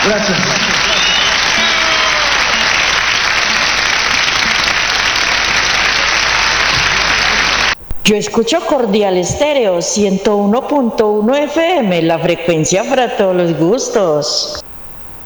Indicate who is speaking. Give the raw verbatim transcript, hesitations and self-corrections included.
Speaker 1: Gracias.
Speaker 2: Yo escucho Cordial Estéreo ciento uno punto uno F M, la frecuencia para todos los gustos.